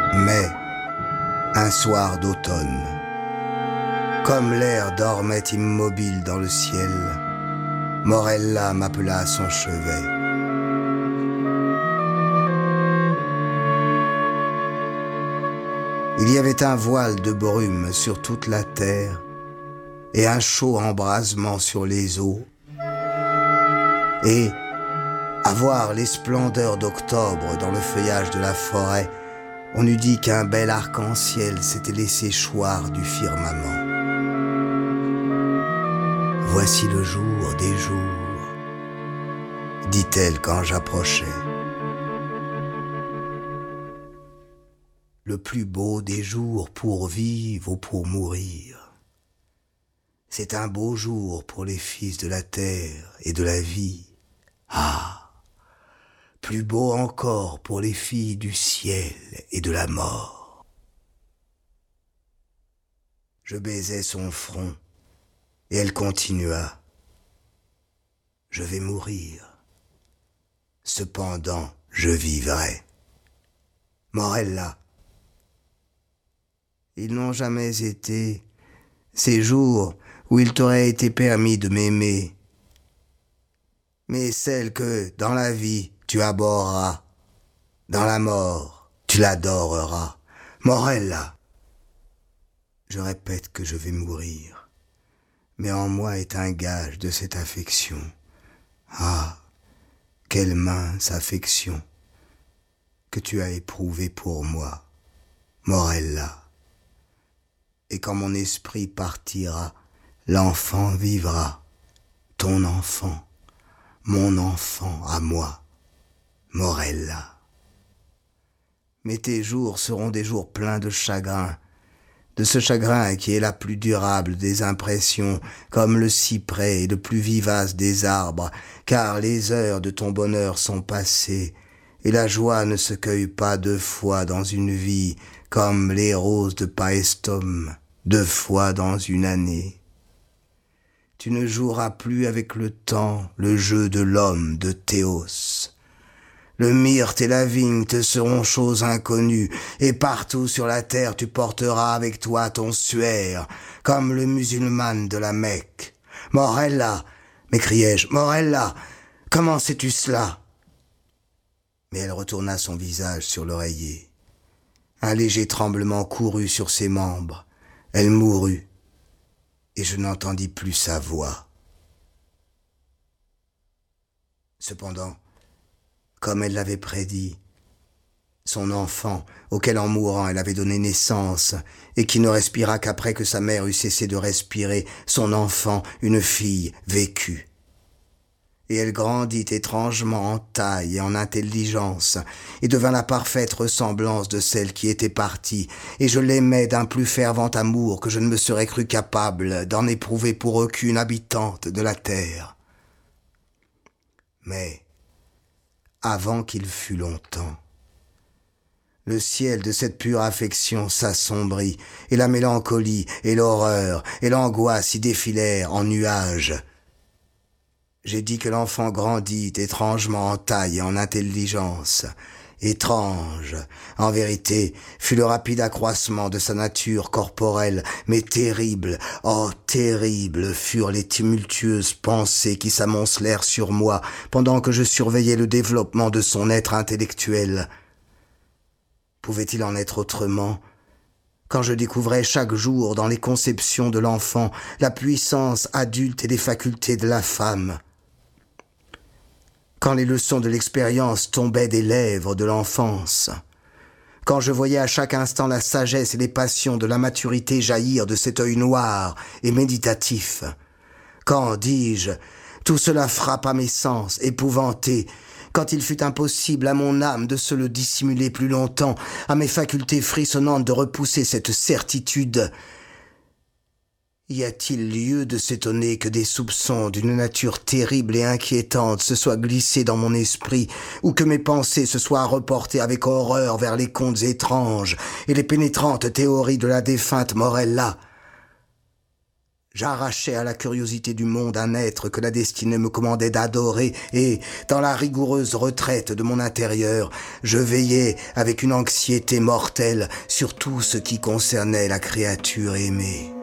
Mais, un soir d'automne, comme l'air dormait immobile dans le ciel, Morella m'appela à son chevet. Il y avait un voile de brume sur toute la terre et un chaud embrasement sur les eaux. Et, à voir les splendeurs d'octobre dans le feuillage de la forêt, on eût dit qu'un bel arc-en-ciel s'était laissé choir du firmament. « Voici le jour des jours », dit-elle quand j'approchais. Le plus beau des jours pour vivre ou pour mourir. C'est un beau jour pour les fils de la terre et de la vie. Ah, plus beau encore pour les filles du ciel et de la mort. Je baisai son front et elle continua. Je vais mourir. Cependant, je vivrai. Morella. Ils n'ont jamais été ces jours où il t'aurait été permis de m'aimer, mais celle que, dans la vie, tu abhorreras, dans la mort, tu l'adoreras. Morella. Je répète que je vais mourir, mais en moi est un gage de cette affection. Ah, quelle mince affection que tu as éprouvée pour moi, Morella. Et quand mon esprit partira, l'enfant vivra, ton enfant, mon enfant à moi, Morella. Mais tes jours seront des jours pleins de chagrin, de ce chagrin qui est la plus durable des impressions, comme le cyprès et le plus vivace des arbres, car les heures de ton bonheur sont passées, et la joie ne se cueille pas deux fois dans une vie, comme les roses de Paestum, deux fois dans une année. Tu ne joueras plus avec le temps le jeu de l'homme de Théos. Le myrte et la vigne te seront choses inconnues, et partout sur la terre tu porteras avec toi ton suaire, comme le musulman de la Mecque. Morella, m'écriai-je, Morella, comment sais-tu cela? Mais elle retourna son visage sur l'oreiller. Un léger tremblement courut sur ses membres. Elle mourut, et je n'entendis plus sa voix. Cependant, comme elle l'avait prédit, son enfant, auquel en mourant elle avait donné naissance, et qui ne respira qu'après que sa mère eut cessé de respirer, son enfant, une fille, vécut. Et elle grandit étrangement en taille et en intelligence, et devint la parfaite ressemblance de celle qui était partie, et je l'aimais d'un plus fervent amour que je ne me serais cru capable d'en éprouver pour aucune habitante de la terre. Mais, avant qu'il fût longtemps, le ciel de cette pure affection s'assombrit, et la mélancolie, et l'horreur, et l'angoisse y défilèrent en nuages. J'ai dit que l'enfant grandit étrangement en taille et en intelligence. Étrange, en vérité, fut le rapide accroissement de sa nature corporelle, mais terrible, oh terribles furent les tumultueuses pensées qui s'amoncelèrent sur moi pendant que je surveillais le développement de son être intellectuel. Pouvait-il en être autrement ? Quand je découvrais chaque jour dans les conceptions de l'enfant la puissance adulte et les facultés de la femme. Quand les leçons de l'expérience tombaient des lèvres de l'enfance, quand je voyais à chaque instant la sagesse et les passions de la maturité jaillir de cet œil noir et méditatif, quand, dis-je, tout cela frappa mes sens, épouvantés, quand il fut impossible à mon âme de se le dissimuler plus longtemps, à mes facultés frissonnantes de repousser cette certitude, y a-t-il lieu de s'étonner que des soupçons d'une nature terrible et inquiétante se soient glissés dans mon esprit, ou que mes pensées se soient reportées avec horreur vers les contes étranges et les pénétrantes théories de la défunte Morella? J'arrachais à la curiosité du monde un être que la destinée me commandait d'adorer et, dans la rigoureuse retraite de mon intérieur, je veillais avec une anxiété mortelle sur tout ce qui concernait la créature aimée.